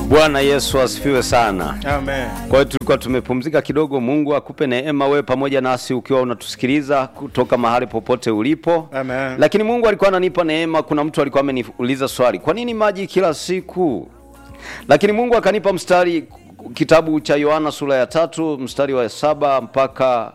Bwana Yesu asifiwe sana. Amen. Kwa hiyo tulikuwa tumepumzika kidogo. Mungu akupe neema wewe pamoja nasi ukiwa unatusikiliza kutoka mahali popote ulipo. Amen. Lakini Mungu alikuwa ananipa neema. Kuna mtu alikuwa ameniuliza swali, kwa nini maji kila siku? Lakini Mungu akanipa mstari, kitabu cha Yohana sura ya 3 mstari wa 7 mpaka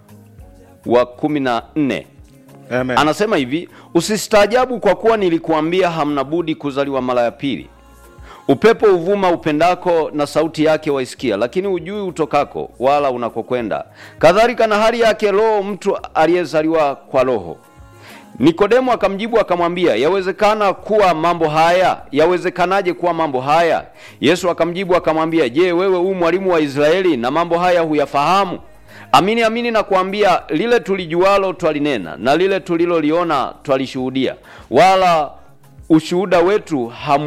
wa 14. Amen. Anasema hivi, usistaajabu kwa kuwa nilikuambia hamna budi kuzaliwa mara ya pili. Upepo uvuma upendako na sauti yake waisikia, lakini hujui utokako wala unakokwenda. Kadhalika na hali yake roho mtu aliyezaliwa kwa roho. Nikodemo akamjibu akamwambia, yawezekana kuwa mambo haya? Yawezekanaje kuwa mambo haya? Yesu akamjibu akamwambia, je, wewe u mwalimu wa Israeli na mambo haya huyafahamu? Amini amini nakuambia, lile tulijualo twalinena na lile tuliloliona twalishuhudia, wala ushuhuda wetu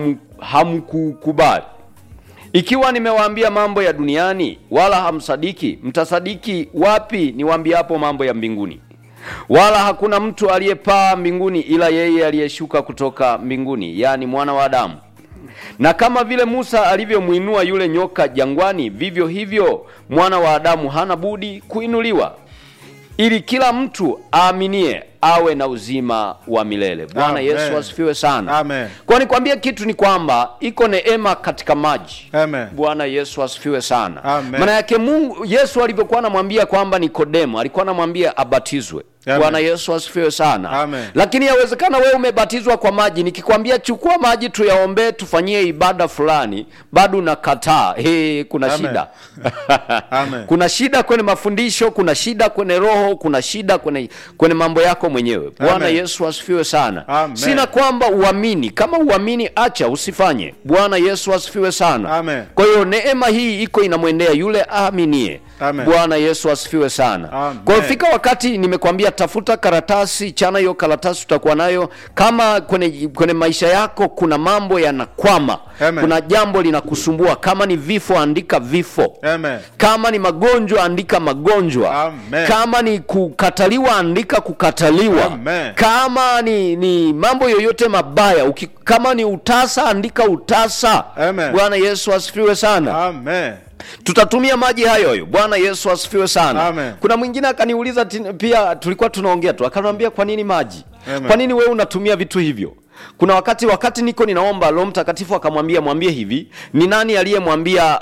hamkukubali. Ikiwa nimewaambia mambo ya duniani wala hamsadiki, mtasadiki wapi niwaambiapo mambo ya mbinguni? Wala hakuna mtu aliyepaa mbinguni ila yeye aliyeshuka kutoka mbinguni, yani mwana wa Adamu. Na kama vile Musa alivyomuinua yule nyoka jangwani, vivyo hivyo mwana wa Adamu hana budi kuinuliwa, ili kila mtu aaminie awe na uzima wa milele. Bwana Yesu asifiwe sana. Amen. Kwa nikwambia kitu ni kwamba iko neema katika maji. Amen. Bwana Yesu asifiwe sana. Amen. Maana yake Mungu Yesu alivyokuwa anamwambia kwamba Nikodemo, alikuwa anamwambia abatizwe. Amen. Bwana Yesu asifiwe sana. Amen. Lakini yawezekana wewe umebatizwa kwa maji, nikikwambia chukua maji tuyaombe tufanyie ibada fulani, bado unakataa. Kuna Amen. shida. Amen. Kuna shida kwenye mafundisho, kuna shida kwenye roho, kuna shida kwenye mambo yako mwenyewe. Bwana Yesu asifiwe sana. Amen. Sina kwamba uamini, kama uamini acha usifanye. Bwana Yesu asifiwe sana. Amen. Kwa hiyo neema hii iko inamwendea yule aaminie. Amen. Bwana Yesu asifiwe sana. Amen. Kwa hiyo fika wakati nimekwambia tafuta karatasi, chana hiyo karatasi utakuwa nayo. Kama kwenye maisha yako kuna mambo yanakwama, Amen. kuna jambo linakusumbua, kama ni vifo andika vifo. Amen. Kama ni magonjwa andika magonjwa. Amen. Kama ni kukataliwa andika kukataliwa. Amen. Kama ni mambo yoyote mabaya, kama ni utasa andika utasa. Amen. Bwana Yesu asifiwe sana. Amen. Tutatumia maji hayo. Bwana Yesu asifiwe sana. Amen. Kuna mwingine akaniuliza pia, tulikuwa tunaongea tu, akaniambia kwa nini maji? Amen. Kwa nini wewe unatumia vitu hivyo? Kuna wakati niko ninaomba, Roho Mtakatifu akamwambia mwambie hivi, ni nani aliyemwambia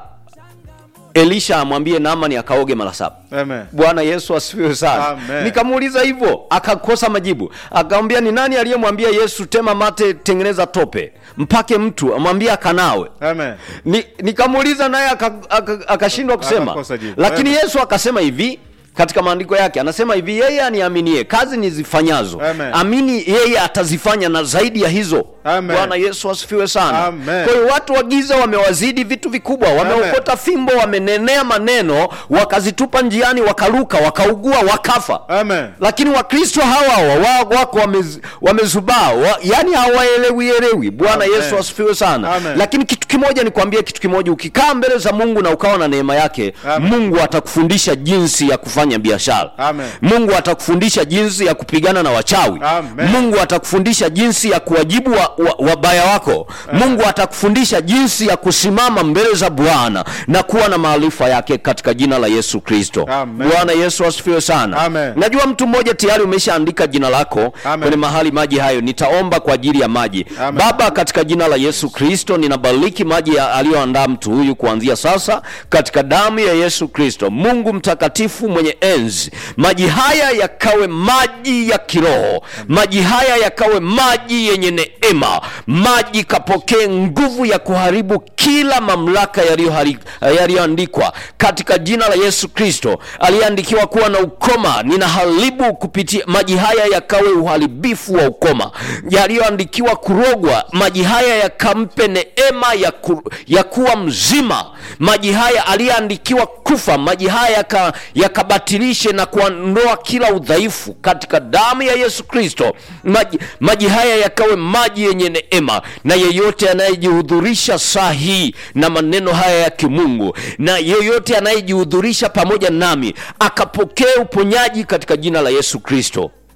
Elisha amwambie Naamani akaoge mara 7? Amen. Bwana Yesu asifiwe sana. Amen. Nikamuuliza hivyo, akakosa majibu. Akamwambia ni nani aliyemwambia Yesu tema mate tengeneza tope mpake mtu amwambie akanawe? Amen. Nikamuuliza naye akashindwa kusema. Lakini Amen. Yesu akasema hivi katika maandiko yake, anasema hivi, yeye aniaminie kazi nizifanyazo, Amen. amini yeye atazifanya na zaidi ya hizo. Amen. Bwana Yesu asifiwe sana. Amen. Kwa hiyo watu wa giza wamewazidi vitu vikubwa, wameokota fimbo, wamenenea maneno, wakazitupa njiani, wakaruka, wakaugua, wakafa. Amen. Lakini Wakristo hawa wako wamezubaa, yani hawaelewi. Bwana Amen. Yesu asifiwe sana. Amen. Lakini kitu kimoja nikwambie, kitu kimoja, ukikaa mbele za Mungu na ukawa na neema yake, Amen. Mungu atakufundisha jinsi ya kufanya biashara. Amen. Mungu atakufundisha jinsi ya kupigana na wachawi. Amen. Mungu atakufundisha jinsi ya kuwajibu wabaya wako. Amen. Mungu atakufundisha jinsi ya kusimama mbele za Bwana na kuwa na maarifa yake katika jina la Yesu Kristo. Bwana Yesu asifiwe sana. Amen. Najua mtu mmoja tayari umeshaandika jina lako kwenye mahali maji hayo. Nitaomba kwa ajili ya maji. Amen. Baba, katika jina la Yesu Kristo ninabariki maji aliyoandaa mtu huyu kuanzia sasa katika damu ya Yesu Kristo. Mungu mtakatifu mwenye enzi, maji haya yakawe maji ya kiroho. Maji haya yakawe maji yenye neema. Maji kapokee nguvu ya kuharibu kila mamlaka yaliyoandikwa katika jina la Yesu Kristo. Aliandikiwa kuwa na ukoma, ninaharibu kupitia maji haya yakawe uharibifu wa ukoma. Yaliyoandikiwa kurogwa, maji haya yakampe neema ya kuwa mzima. Maji haya aliandikiwa kufa, maji haya yakabatilishe na kuondoa kila udhaifu katika damu ya Yesu Kristo. Maji haya yakawe maji yenye neema, na yeyote anayejihudhurisha saa hii na maneno haya ya kimungu, na yeyote anayejihudhurisha pamoja nami akapokea uponyaji katika jina la Yesu Kristo.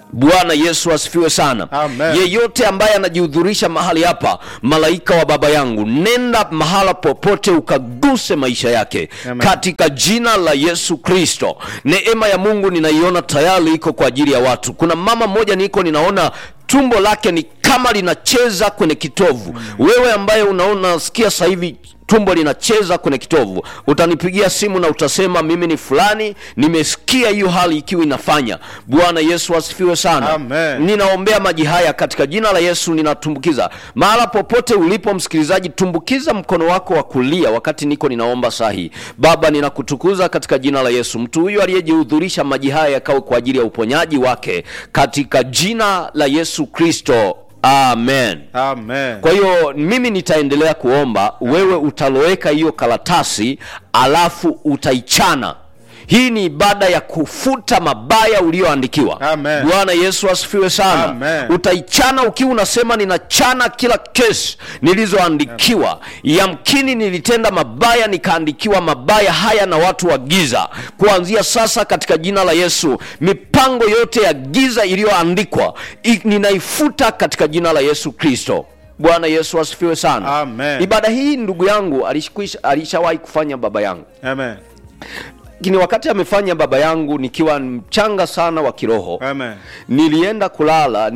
Bwana Yesu asifiwe sana. Amen. Yeyote ambaye anajihudhurisha mahali hapa, malaika wa baba yangu, nenda mahala popote ukaguse maisha yake. Amen. Katika jina la Yesu Kristo. Neema ya Mungu ninaiona tayari iko kwa ajili ya watu. Kuna mama mmoja ninaona tumbo lake ni kama linacheza kwenye kitovu. Wewe ambaye unasikia sasa hivi tumbo linacheza kwenye kitovu, utanipigia simu na utasema mimi ni fulani, nimesikia hiyo hali ikiwa inafanya. Bwana Yesu asifiwe sana. Amen. Ninaombea maji haya katika jina la Yesu, ninatumbukiza mahala popote ulipo msikilizaji, tumbukiza mkono wako wa kulia wakati ninaomba sahi. Baba, ninakutukuza katika jina la Yesu. Mtu huyu aliyejihudhurisha maji haya yakawe kwa ajili ya uponyaji wake katika jina la Yesu Kristo. Amen. Amen. Kwa hiyo mimi nitaendelea kuomba, wewe utaloweka hiyo karatasi alafu utaichana. Hii ni ibada ya kufuta mabaya ulioandikiwa. Amen. Bwana Yesu asifiwe sana. Amen. Utaichana ukiwa unasema ninachana kila kesi nilizoandikiwa. Yamkini nilitenda mabaya, nikaandikiwa mabaya haya na watu wa giza. Kuanzia sasa katika jina la Yesu, mipango yote ya giza iliyoandikwa ninaifuta katika jina la Yesu Kristo. Bwana Yesu asifiwe sana. Amen. Ibada hii ndugu yangu alishawahi kufanya baba yangu. Amen. Lakini wakati amefanya baba yangu nikiwa mchanga sana wa kiroho. Amen. Nilienda kulala,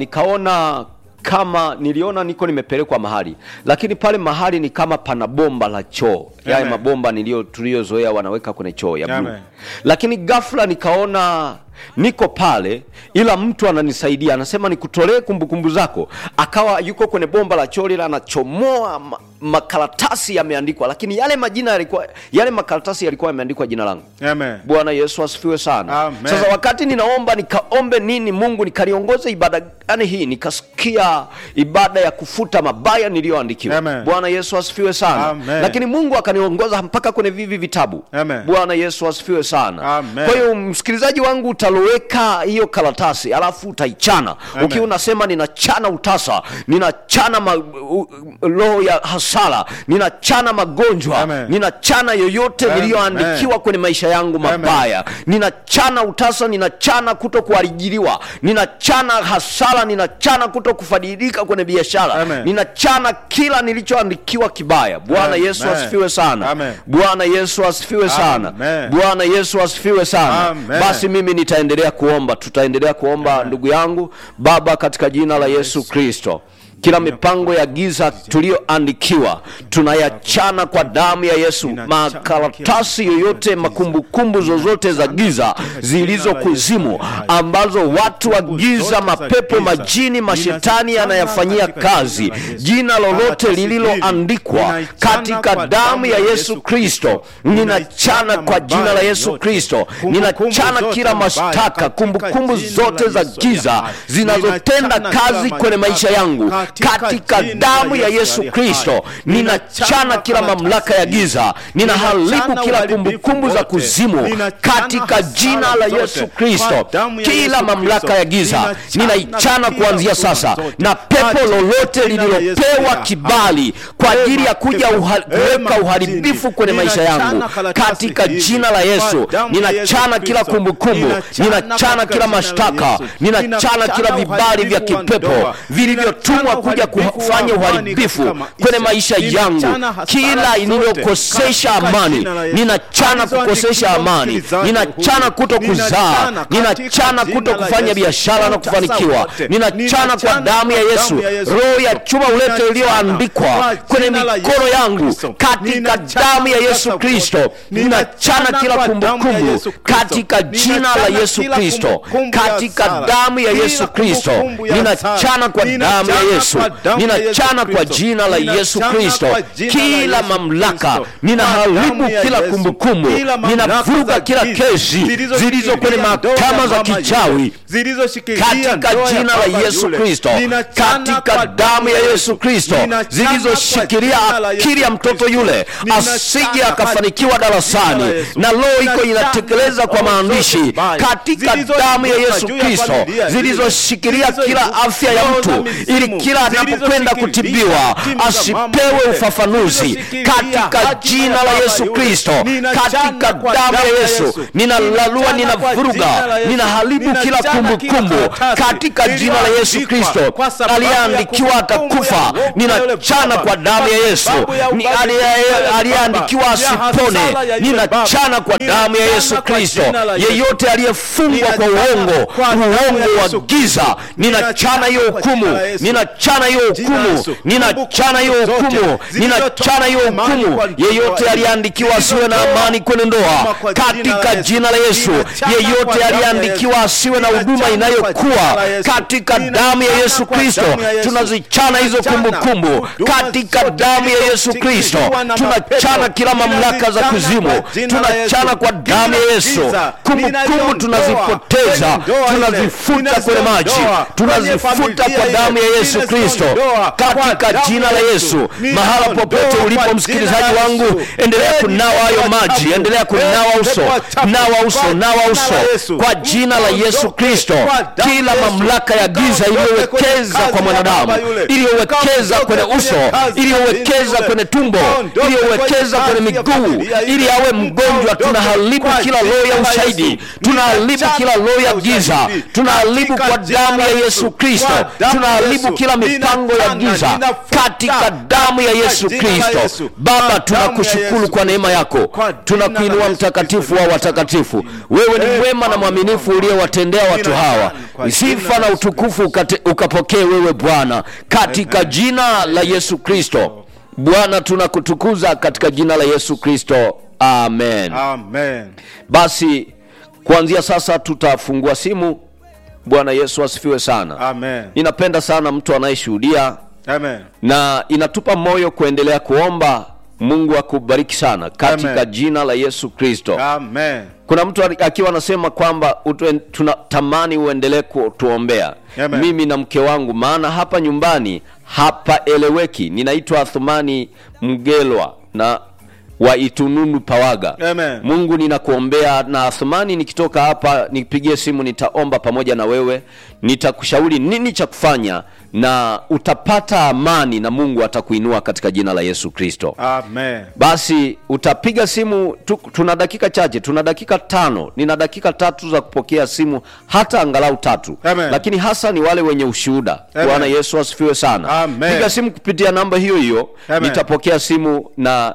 niliona niko nimepelekwa mahali, lakini pale mahali ni kama pana bomba la choo. Yale mabomba tuliozoea wanaweka kwenye choo ya blue. Lakini ghafla nikaona niko pale, ila mtu ananisaidia, anasema nikutolee kumbukumbu zako. Akawa yuko kwenye bomba la choo lile, anachomoa makaratasi yameandikwa, lakini yale makaratasi yalikuwa yameandikwa jina langu. Amen. Bwana Yesu asifiwe sana. Amen. Sasa wakati ninaomba, nikaombe nini Mungu, nikaliongoza ibada gani hii, nikasikia ibada ya kufuta mabaya niliyoandikiwa. Bwana Yesu asifiwe sana. Amen. Lakini Mungu akaniongoza mpaka kwenye vivi vitabu. Amen. Bwana Yesu asifiwe sana. Amen. Kwa hiyo msikilizaji wangu, utaloweka hiyo karatasi alafu utaichana. Ukiwa unasema ninachana utasa, ninachana roho ya hasara, ninachana magonjwa. Amen. Ninachana yoyote niliyoandikiwa kwenye maisha yangu mabaya. Ninachana utasa, ninachana kutokuajiriwa, ninachana hasara, ninachana kutokufadilika kwenye biashara. Ninachana kila nilichoandikiwa kibaya. Bwana Yesu asifiwe sana. Bwana Yesu asifiwe sana. Bwana Yesu asifiwe sana. Basi mimi nitaendelea kuomba, tutaendelea kuomba. Ndugu yangu, Baba, katika jina la Yesu Kristo, kila mipango ya giza tulioandikiwa tunayachana kwa damu ya Yesu. Makaratasi yoyote, makumbukumbu zozote za giza zilizokuzimu, ambazo watu wa giza, mapepo, majini, mashetani yanayafanyia kazi, jina lolote lililoandikwa katika damu ya Yesu Kristo, ninachana kwa jina la Yesu Kristo. Ninachana kila mashtaka, kumbukumbu zote za giza zinazotenda kazi kwenye maisha yangu katika damu ya Yesu Kristo. Ninachana kila mamlaka ya giza, ninaharibu kila kumbukumbu za kuzimu katika jina la Yesu Kristo. Kila mamlaka ya giza ninaichana kuanzia sasa, na pepo lolote lililopewa kibali kwa ajili ya kuja kuweka uharibifu kwenye maisha yangu, katika jina la Yesu ninachana kila kumbukumbu, ninachana kila mashtaka, ninachana kila vibali vya kipepo vilivyotumwa kuja kufanya uharibifu kwenye maisha yangu. Kila inilokosesha amani, ninachana kukosesha amani, ninachana kutokuzaa, ninachana kutokufanya biashara na kufanikiwa, ninachana kwa damu ya Yesu. Roho ya chuma ulete iliyoandikwa kwenye mikono yangu, katika damu ya Yesu Kristo ninachana kila kumbukumbu katika jina la Yesu Kristo, katika damu ya Yesu Kristo ninachana kwa damu ya Yesu, ninachana kwa jina la Yesu Kristo. Kila mamlaka ninaharibu, kila kumbukumbu ninavuruga, kila kesi zilizo kwenye mahakama za kichawi katika jina la Yesu Kristo, katika damu ya Yesu Kristo, zilizoshikilia akili ya mtoto yule asije akafanikiwa darasani, na roho iko inatekeleza kwa maandishi katika damu ya Yesu Kristo, zilizoshikilia kila afya ya mtu ili kila kila anapokwenda kutibiwa asipewe ufafanuzi katika jina la Yesu Kristo, katika damu ya Yesu. Ninalalua, ninavuruga, ninaharibu kila kumbukumbu katika jina la Yesu Kristo. Aliyeandikiwa atakufa, ninachana kwa damu ya Yesu. Aliyeandikiwa asipone, ninachana kwa damu ya Yesu Kristo. Yeyote aliyefungwa kwa uongo wa giza, ninachana hiyo hukumu, ninachana hiyo hukumu, ninachana hiyo hukumu, ninachana hiyo hukumu. Yeyote aliyeandikiwa asiwe na amani kwenye ndoa katika jina la Yesu. Yeyote aliyeandikiwa asiwe na huduma inayokuwa katika damu ya Yesu Kristo, tunazichana hizo kumbukumbu katika damu ya Yesu Kristo. Tunachana kila mamlaka za kuzimu, tunachana kwa damu ya Yesu. Kumbukumbu tunazipoteza, tunazifuta kwenye maji, tunazifuta kwa damu ya Yesu Kristo katika jina la Yesu. Mahala popote ulipo msikilizaji wangu, endelea kunawa hayo maji, endelea kunawa uso, nawa uso kwa jina la Yesu Kristo. Kila mamlaka ya giza iliyowekeza kwa mwanadamu, iliyowekeza kwenye uso, iliyowekeza kwenye tumbo, iliyowekeza kwenye miguu ili awe mgonjwa, tunaharibu kila roho ya ushahidi, tunaharibu kila roho ya giza, tunaharibu kwa damu ya Yesu Kristo, tunaharibu kila mipango ya giza katika damu ya Yesu Kristo. Baba, tunakushukuru kwa neema yako, tunakuinua mtakatifu wa watakatifu. Wewe ni mwema na mwaminifu uliyewatendea watu hawa. Sifa na utukufu ukapokee wewe Bwana, katika jina la Yesu Kristo. Bwana, tunakutukuza katika jina la Yesu Kristo. Amen. Amen. Basi kuanzia sasa tutafungua simu. Bwana Yesu asifiwe sana. Amen. Ninapenda sana mtu anayeshuhudia. Amen. Na inatupa moyo kuendelea kuomba. Mungu akubariki sana katika Amen. jina la Yesu Kristo. Amen. Kuna mtu akiwa anasema kwamba tunatamani uendelee kutuombea. Amen. Mimi na mke wangu, maana hapa nyumbani hapa eleweki. Ninaitwa Athumani Mgelwa na wa Itununu Pawaga. Amen. Mungu ninakuombea, na Athumani nikitoka hapa nipigie simu, nitaomba pamoja na wewe, nitakushauri nini cha kufanya na utapata amani na Mungu atakuinua katika jina la Yesu Kristo. Amen. Basi utapiga simu tuna dakika chache, tuna dakika 5. Nina dakika 3 za kupokea simu, hata angalau 3. Amen. Lakini hasa ni wale wenye ushuhuda. Bwana Yesu asifiwe sana. Amen. Piga simu kupitia namba hiyo hiyo. Amen. Nitapokea simu na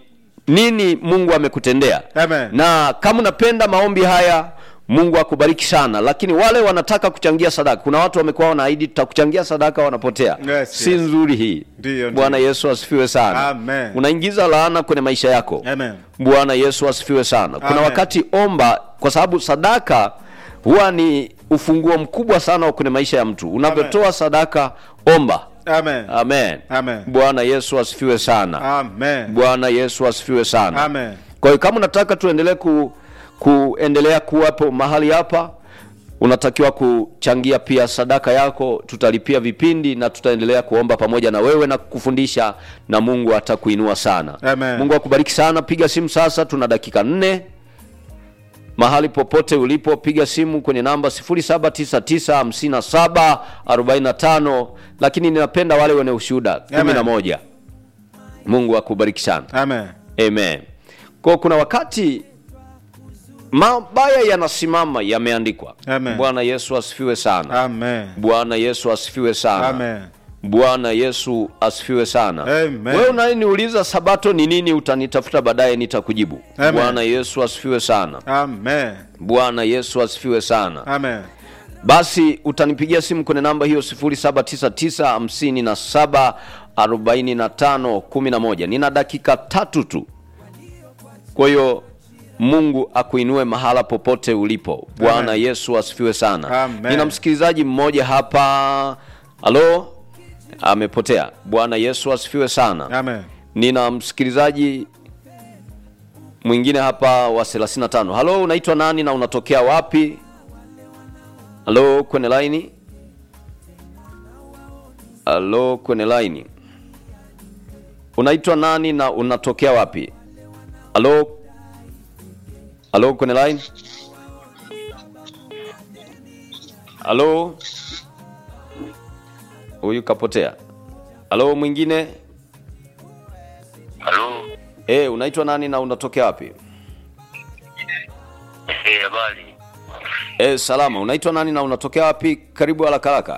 nini Mungu amekutendea. Amen. Na kama unapenda maombi haya, Mungu akubariki sana. Lakini wale wanataka kuchangia sadaka, kuna watu wamekuwa wanaahidi tutakuchangia sadaka, wanapotea. Yes, si yes. Nzuri hii. Ndiyo. Bwana Yesu asifiwe sana. Amen. Unaingiza laana kwenye maisha yako. Amen. Bwana Yesu asifiwe sana. Kuna Amen. wakati omba, kwa sababu sadaka huwa ni ufunguo mkubwa sana kwenye maisha ya mtu. Unavyotoa sadaka, omba. Amen. Amen. Amen. Bwana Yesu asifiwe sana. Amen. Bwana Yesu asifiwe sana. Amen. Kwa hiyo kama unataka tuendelee kuendelea kuwapo mahali hapa, unatakiwa kuchangia pia sadaka yako. Tutalipia vipindi na tutaendelea kuomba pamoja na wewe na kukufundisha, na Mungu atakuinua sana. Amen. Mungu akubariki sana. Piga simu sasa, tuna dakika 4. Mahali popote ulipo, piga simu kwenye namba 07995745. Lakini ninapenda wale wenye ushuhuda 11. Mungu akubariki sana. Amen. Amen. Kwa kuna wakati mabaya yanasimama, yameandikwa. Amen. Bwana Yesu asifiwe sana. Amen. Bwana Yesu asifiwe sana. Amen. Bwana Yesu asifiwe sana. Amen. Wewe unaniuliza sabato ni nini, utanitafuta baadaye nitakujibu. Amen. Bwana Yesu asifiwe sana. Amen. Bwana Yesu asifiwe sana. Amen. Basi utanipigia simu kwenye namba hiyo 0799574511. Nina dakika 3 tu. Kwa hiyo Mungu akuinue mahala popote ulipo. Bwana Yesu asifiwe sana. Amen. Nina msikilizaji mmoja hapa. Halo? Amepotea. Bwana Yesu asifiwe sana. Amen. Nina msikilizaji mwingine hapa wa 35. Halo, unaitwa nani na unatokea wapi? Halo, kwenye line. Halo, kwenye line. Unaitwa nani na unatokea wapi? Halo. Halo, kwenye line. Halo. Huyu kapotea. Halo mwingine? Halo. Unaitwa nani na unatokea wapi? Habari. Salama. Unaitwa nani na unatokea wapi? Karibu haraka haraka.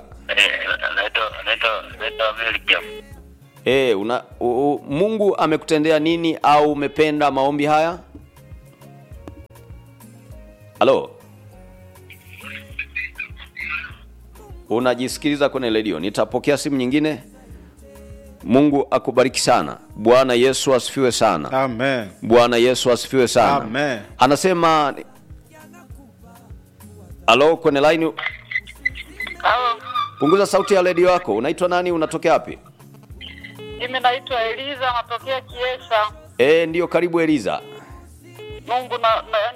Naitwa Belgium. Mungu amekutendea nini au umependa maombi haya? Halo. Unajisikiliza kwenye redio. Nitapokea simu nyingine. Mungu akubariki sana. Bwana Yesu asifiwe sana. Amen. Bwana Yesu asifiwe sana. Amen. Anasema halo kwenye line. Halo. Punguza sauti ya redio yako. Unaitwa nani? Unatokea wapi? Mimi naitwa Eliza, natokea Kiesa. Ndio, karibu Eliza. Mungu